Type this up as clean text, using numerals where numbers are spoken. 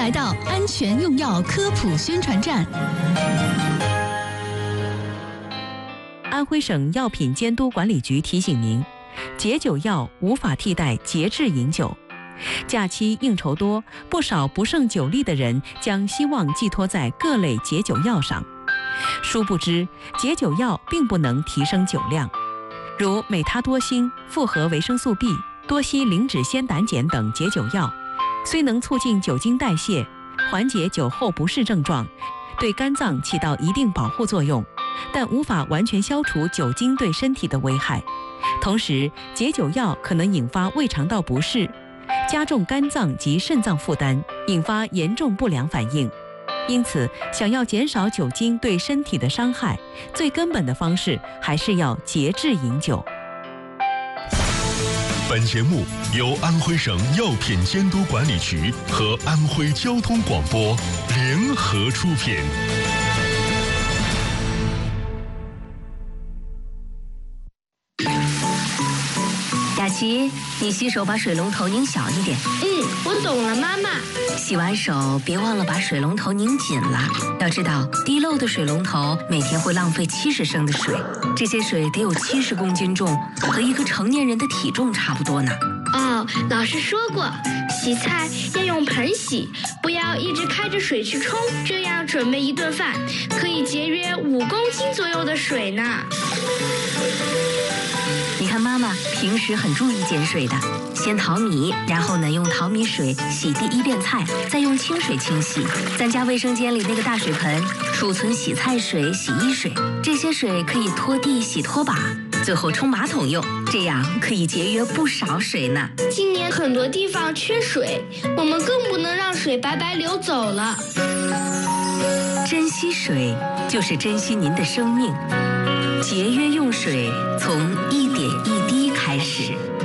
来到安全用药科普宣传站。 安徽省药品监督管理局提醒您，解酒药无法替代节制饮酒。假期应酬多，不少不胜酒力的人将希望寄托在各类解酒药上。殊不知，解酒药并不能提升酒量，如美他多星、复合维生素 B、多烯磷脂酰胆碱等解酒药，虽能促进酒精代谢，缓解酒后不适症状，对肝脏起到一定保护作用，但无法完全消除酒精对身体的危害。同时，解酒药可能引发胃肠道不适，加重肝脏及肾脏负担，引发严重不良反应。因此，想要减少酒精对身体的伤害，最根本的方式还是要节制饮酒。 本节目由安徽省药品监督管理局和安徽交通广播联合出品。 雅琪，你洗手把水龙头拧小一点。 我懂了，妈妈。 洗完手别忘了把水龙头拧紧了。要知道，滴漏的水龙头每天会浪费70升的水，这些水得有70公斤重，和一个成年人的体重差不多呢。 哦，老师说过，洗菜要用盆洗，不要一直开着水去冲，这样准备一顿饭可以节约5公斤左右的水呢。 你看妈妈平时很注意减水的，先淘米，然后呢用淘米水洗第1遍菜，再用清水清洗。咱家卫生间里那个大水盆储存洗菜水、洗衣水，这些水可以拖地、洗拖把，最后冲马桶用，这样可以节约不少水呢。 今年很多地方缺水，我们更不能让水白白流走了。 珍惜水，就是珍惜您的生命。节约用水，从一点一滴开始。